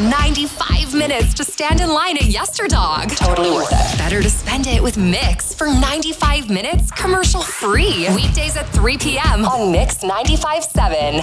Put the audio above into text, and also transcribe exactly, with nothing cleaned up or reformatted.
ninety-five minutes to stand in line at Yesterdog. Totally worth it. Better to spend it with Mix for ninety-five minutes commercial free. Weekdays at three p.m. on Mix ninety-five point seven.